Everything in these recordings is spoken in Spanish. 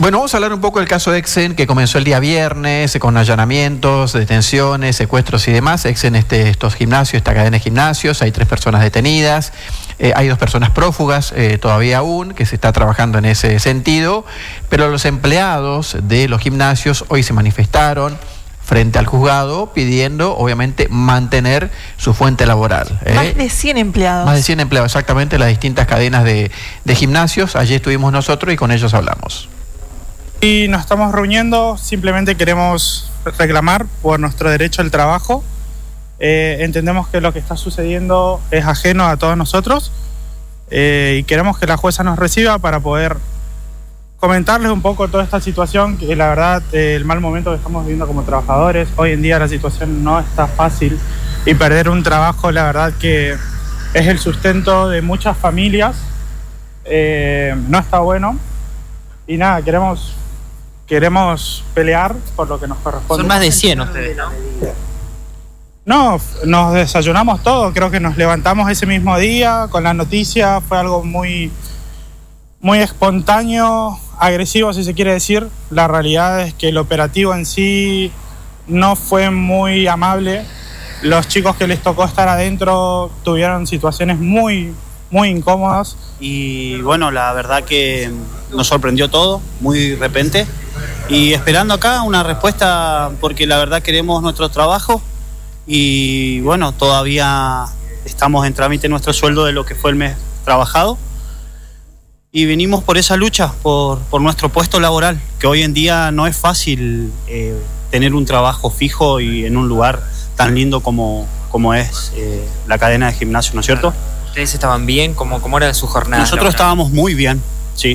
Bueno, vamos a hablar un poco del caso Exen, que comenzó el día viernes con allanamientos, detenciones, secuestros y demás. Exen, estos gimnasios, esta cadena de gimnasios, hay 3 personas detenidas, hay 2 personas prófugas todavía aún, que se está trabajando en ese sentido, pero los empleados de los gimnasios hoy se manifestaron frente al juzgado pidiendo, obviamente, mantener su fuente laboral. Más de 100 empleados. Más de 100 empleados, exactamente, las distintas cadenas de gimnasios. Allí estuvimos nosotros y con ellos hablamos. Y nos estamos reuniendo, simplemente queremos reclamar por nuestro derecho al trabajo. Entendemos que lo que está sucediendo es ajeno a todos nosotros y queremos que la jueza nos reciba para poder comentarles un poco toda esta situación, que la verdad el mal momento que estamos viviendo como trabajadores. Hoy en día la situación no está fácil y perder un trabajo, la verdad que es el sustento de muchas familias, no está bueno. Y nada, queremos pelear por lo que nos corresponde. Son más de 100 ustedes, ¿no? No, nos desayunamos todos, creo que nos levantamos ese mismo día con la noticia, fue algo muy espontáneo, agresivo si se quiere decir. La realidad es que el operativo en sí no fue muy amable. Los chicos que les tocó estar adentro tuvieron situaciones muy incómodas. Y bueno, la verdad que nos sorprendió todo, muy de repente. Y esperando acá una respuesta, porque la verdad queremos nuestro trabajo. Y bueno, todavía estamos en trámite nuestro sueldo de lo que fue el mes trabajado. Y venimos por esa lucha, por nuestro puesto laboral, que hoy en día no es fácil tener un trabajo fijo y en un lugar tan lindo como es la cadena de gimnasio, ¿no es cierto? ¿Ustedes estaban bien? ¿Cómo era su jornada? Nosotros estábamos muy bien, sí.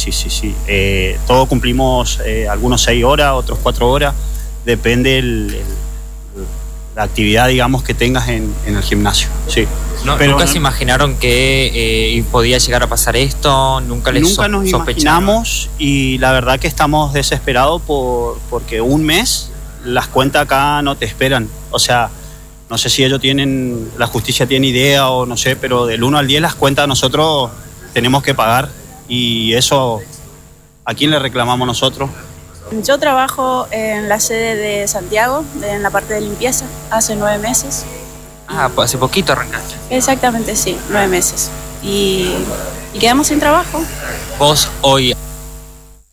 Todos cumplimos algunos 6 horas, otros 4 horas, depende la actividad, digamos, que tengas en el gimnasio, sí. Pero ¿nunca se imaginaron que podía llegar a pasar esto? ¿Nunca nos imaginamos? Y la verdad que estamos desesperados porque un mes las cuentas acá no te esperan. O sea, no sé si la justicia tiene idea o no sé, pero del 1 al 10 las cuentas nosotros tenemos que pagar. Y eso, ¿a quién le reclamamos nosotros? Yo trabajo en la sede de Santiago, en la parte de limpieza, hace 9 meses. Ah, pues hace poquito arrancaste. Exactamente, sí, 9 meses. Y quedamos sin trabajo. ¿Vos hoy